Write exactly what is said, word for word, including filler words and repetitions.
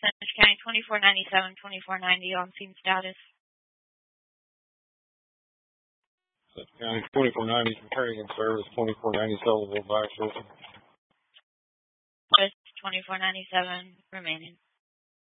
Central County twenty-four ninety-seven, twenty-four ninety on scene status. Central County twenty-four ninety returning in service, twenty-four ninety-seven will back system. twenty-four ninety-seven remaining.